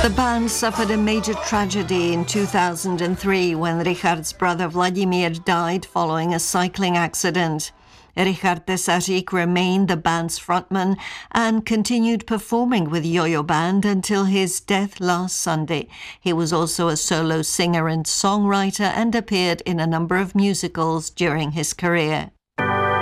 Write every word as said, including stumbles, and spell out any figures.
The band suffered a major tragedy in two thousand three when Richard's brother Vladimir died following a cycling accident. Richard Tesařík remained the band's frontman and continued performing with Yo-Yo Band until his death last Sunday. He was also a solo singer and songwriter and appeared in a number of musicals during his career.